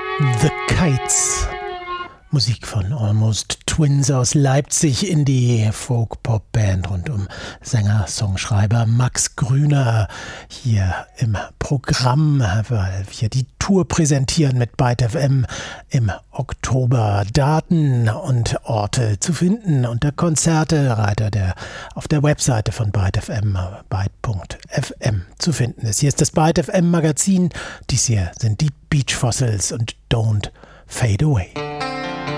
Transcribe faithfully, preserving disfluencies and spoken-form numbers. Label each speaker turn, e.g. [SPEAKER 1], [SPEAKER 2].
[SPEAKER 1] The Kites. Musik von Almost Twins aus Leipzig, Indie-Folk-Pop-Band rund um Sänger-Songschreiber Max Grüner hier im Programm, weil wir die Tour präsentieren mit Byte F M im Oktober. Daten und Orte zu finden unter Konzerte, Reiter, der auf der Webseite von Byte F M, byte punkt f m zu finden ist. Hier ist das Byte F M Magazin. Dies hier sind die Beach Fossils und Don't Fade Away.